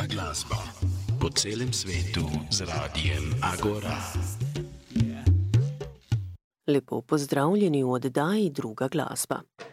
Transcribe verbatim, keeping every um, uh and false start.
Druga glasba. Po celem svetu z radijem Agora. Lepo pozdravljeni v oddaji Druga glasba.